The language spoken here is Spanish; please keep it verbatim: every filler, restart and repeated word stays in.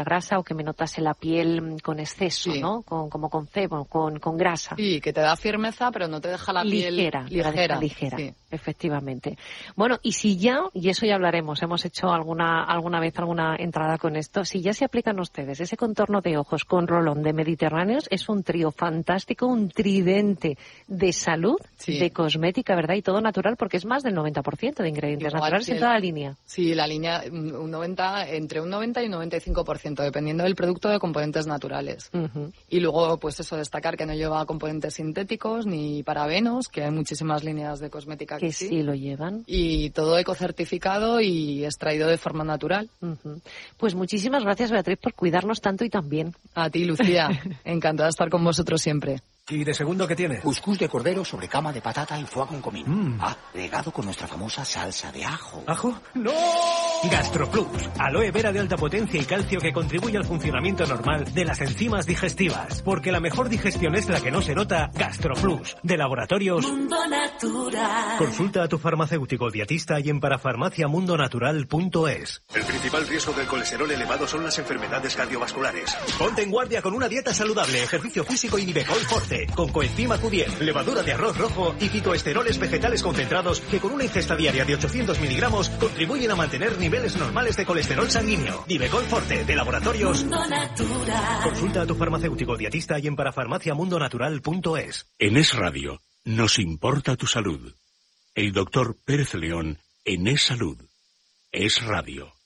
grasa o que me notase la piel con exceso, sí. ¿no? Con, como con cebo, con, con grasa. Sí, que te da firmeza, pero no te deja la ligera, piel ligera. ligera, sí. efectivamente. Bueno, y si ya, y eso ya hablaremos, hemos hecho alguna alguna vez alguna entrada con esto, si ya se aplican ustedes ese contorno de ojos con rolón de Mediterráneos, es un trío fantástico, un tridente de salud, sí. de cosmética, ¿verdad? Y todo natural, porque es más del noventa por ciento de ingredientes Igual naturales en toda la línea. Sí, la línea un noventa, entre un noventa y un noventa y cinco por ciento, dependiendo del producto, de componentes naturales. Uh-huh. Y luego, pues eso, destacar que no lleva componentes sintéticos ni parabenos, que hay muchísimas líneas de cosmética que, que sí. sí lo llevan. Y todo ecocertificado y extraído de forma natural. Uh-huh. Pues muchísimas gracias, Beatriz, por cuidarnos tanto y tan bien. A ti, Lucía. Encantada de estar con vosotros siempre. ¿Y de segundo qué tiene? Cuscús de cordero sobre cama de patata y foie con comino. Mm. Ah, regado con nuestra famosa salsa de ajo. ¿Ajo? ¡No! GastroPlus, aloe vera de alta potencia y calcio que contribuye al funcionamiento normal de las enzimas digestivas. Porque la mejor digestión es la que no se nota. GastroPlus, de Laboratorios Mundo Natural. Consulta a tu farmacéutico dietista y en parafarmacia mundo natural punto es. El principal riesgo del colesterol elevado son las enfermedades cardiovasculares. Ponte en guardia con una dieta saludable, ejercicio físico y Nivecol Forte, con coenzima Q diez, levadura de arroz rojo y fitoesteroles vegetales concentrados que con una ingesta diaria de ochocientos miligramos contribuyen a mantener niveles normales de colesterol sanguíneo. Nivecol Forte, de Laboratorios Mundo Natural. Consulta a tu farmacéutico dietista y en parafarmacia mundo natural punto es. En Es Radio nos importa tu salud. El doctor Pérez León en Es Salud. Es Radio.